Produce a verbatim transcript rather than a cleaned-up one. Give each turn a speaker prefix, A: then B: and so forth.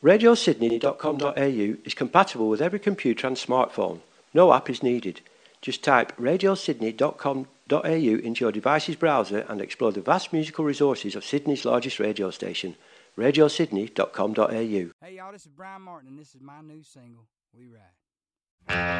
A: radio sydney dot com dot a u is compatible with every computer and smartphone. No app is needed. Just type radio sydney dot com dot a u into your device's browser and explore the vast musical resources of Sydney's largest radio station, radio sydney dot com dot a u.
B: Hey y'all, this is Brian Martin and this is my new single, We Ride.